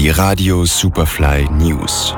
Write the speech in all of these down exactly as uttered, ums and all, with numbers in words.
Die Radio Superfly News.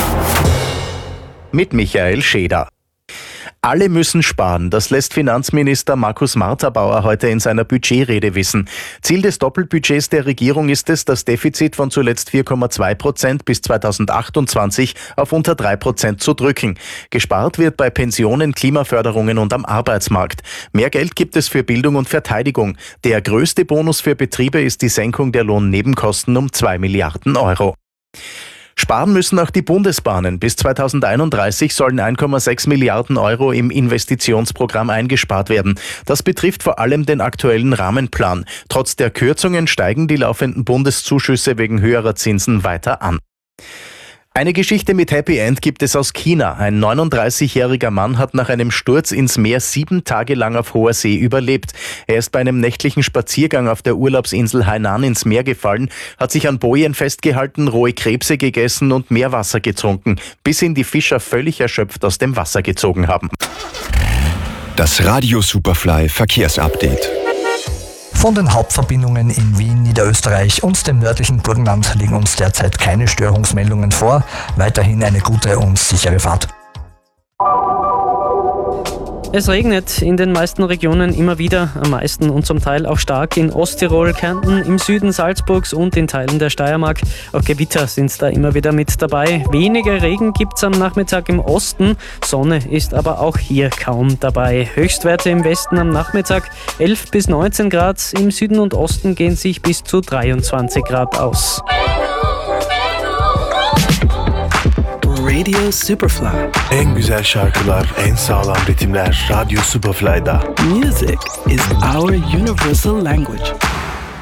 Mit Michael Scheder. Alle müssen sparen, das lässt Finanzminister Markus Marter-Bauer heute in seiner Budgetrede wissen. Ziel des Doppelbudgets der Regierung ist es, das Defizit von zuletzt vier Komma zwei Prozent bis zweitausendachtundzwanzig auf unter drei Prozent zu drücken. Gespart wird bei Pensionen, Klimaförderungen und am Arbeitsmarkt. Mehr Geld gibt es für Bildung und Verteidigung. Der größte Bonus für Betriebe ist die Senkung der Lohnnebenkosten um zwei Milliarden Euro. Sparen müssen auch die Bundesbahnen. Bis zweitausendeinunddreißig sollen ein Komma sechs Milliarden Euro im Investitionsprogramm eingespart werden. Das betrifft vor allem den aktuellen Rahmenplan. Trotz der Kürzungen steigen die laufenden Bundeszuschüsse wegen höherer Zinsen weiter an. Eine Geschichte mit Happy End gibt es aus China. Ein neununddreißigjähriger Mann hat nach einem Sturz ins Meer sieben Tage lang auf hoher See überlebt. Er ist bei einem nächtlichen Spaziergang auf der Urlaubsinsel Hainan ins Meer gefallen, hat sich an Bojen festgehalten, rohe Krebse gegessen und Meerwasser getrunken, bis ihn die Fischer völlig erschöpft aus dem Wasser gezogen haben. Das Radio Superfly Verkehrsupdate. Von den Hauptverbindungen in Wien, Niederösterreich und dem nördlichen Burgenland liegen uns derzeit keine Störungsmeldungen vor. Weiterhin eine gute und sichere Fahrt. Es regnet in den meisten Regionen immer wieder, am meisten und zum Teil auch stark in Osttirol, Kärnten, im Süden Salzburgs und in Teilen der Steiermark. Auch Gewitter sind da immer wieder mit dabei. Weniger Regen gibt's am Nachmittag im Osten, Sonne ist aber auch hier kaum dabei. Höchstwerte im Westen am Nachmittag elf bis neunzehn Grad, im Süden und Osten gehen sich bis zu dreiundzwanzig Grad aus. Radio Superfly. En güzel şarkılar, en sağlam ritimler Radio Superfly'da. Music is our universal language.